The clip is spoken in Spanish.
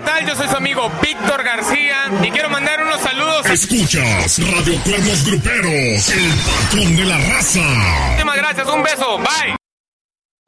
tal? Yo soy su amigo Víctor García y quiero mandar unos saludos. Escuchas Radio Cuernos Gruperos, el patrón de la raza. Muchísimas gracias, un beso, bye.